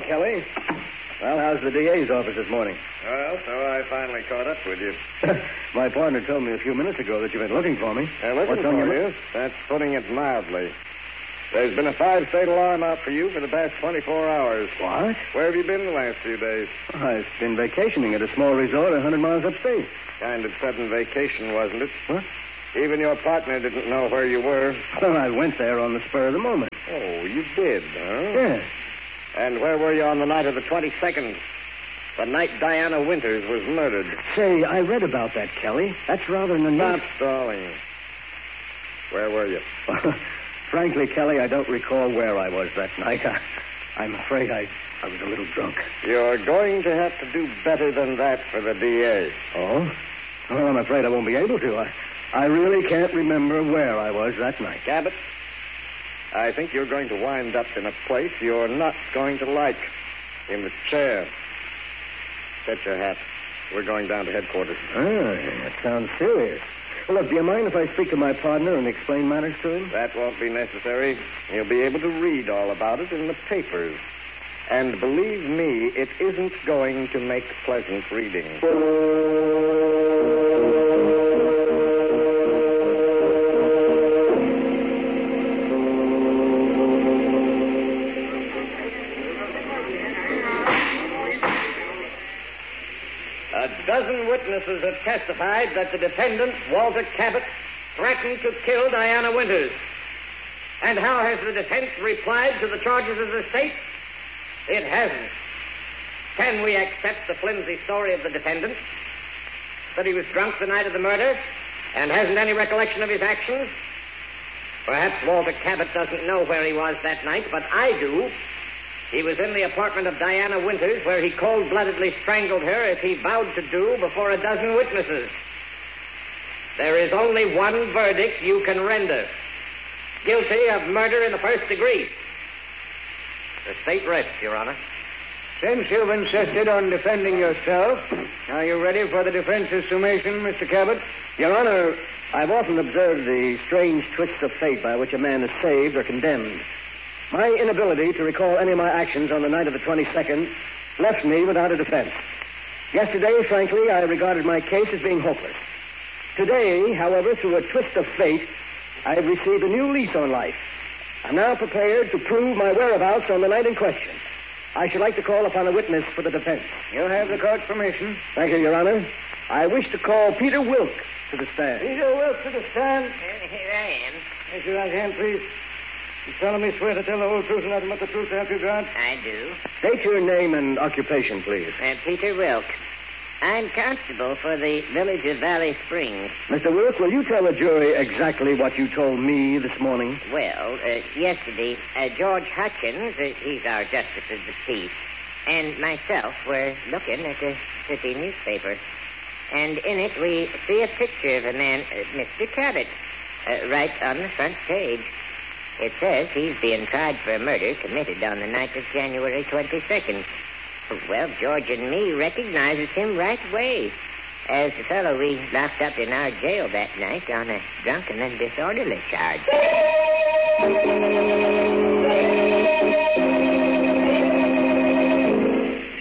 Kelly. Well, how's the DA's office this morning? Well, so I finally caught up with you. My partner told me a few minutes ago that you've been looking for me. Looking What's on for your you? That's putting it mildly. There's been a 5-state alarm out for you for the past 24 hours. What? Where have you been the last few days? I've been vacationing at a small resort 100 miles upstate. Kind of sudden vacation, wasn't it? What? Even your partner didn't know where you were. Well, I went there on the spur of the moment. Oh, you did, huh? Yes. And where were you on the night of the 22nd? The night Diana Winters was murdered. Say, I read about that, Kelly. That's rather an Stop stalling. Where were you? Frankly, Kelly, I don't recall where I was that night. I'm afraid I was a little drunk. You're going to have to do better than that for the DA. Oh? Well, I'm afraid I won't be able to. I really can't remember where I was that night. Cabot, I think you're going to wind up in a place you're not going to like. In the chair. Get your hat. We're going down to headquarters. That sounds serious. Well, look, do you mind if I speak to my partner and explain matters to him? That won't be necessary. You'll be able to read all about it in the papers. And believe me, it isn't going to make pleasant reading. A dozen witnesses have testified that the defendant, Walter Cabot, threatened to kill Diana Winters. And how has the defense replied to the charges of the state? It hasn't. Can we accept the flimsy story of the defendant? That he was drunk the night of the murder and hasn't any recollection of his actions? Perhaps Walter Cabot doesn't know where he was that night, but I do. He was in the apartment of Diana Winters, where he cold-bloodedly strangled her as he vowed to do before a dozen witnesses. There is only one verdict you can render. Guilty of murder in the first degree. The state rests, Your Honor. Since you've insisted on defending yourself, are you ready for the defense's summation, Mr. Cabot? Your Honor, I've often observed the strange twists of fate by which a man is saved or condemned. My inability to recall any of my actions on the night of the 22nd left me without a defense. Yesterday, frankly, I regarded my case as being hopeless. Today, however, through a twist of fate, I have received a new lease on life. I'm now prepared to prove my whereabouts on the night in question. I should like to call upon a witness for the defense. You'll have the court's permission. Thank you, Your Honor. I wish to call Peter Wilk to the stand. Peter Wilk to the stand. Here I am. Raise your right hand, please. You solemnly swear to tell the whole truth and nothing but the truth to help you God? I do. State your name and occupation, please. Peter Wilk. I'm constable for the village of Valley Springs. Mr. Wilk, will you tell the jury exactly what you told me this morning? Well, yesterday, George Hutchins, he's our justice of the peace, and myself were looking at the city newspaper. And in it, we see a picture of a man, Mr. Cabot, right on the front page. It says he's being tried for a murder committed on the night of January 22nd. Well, George and me recognizes him right away as the fellow we locked up in our jail that night on a drunken and disorderly charge.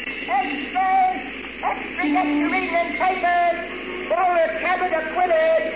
Extra, get your evening papers. Walter Cabot acquitted.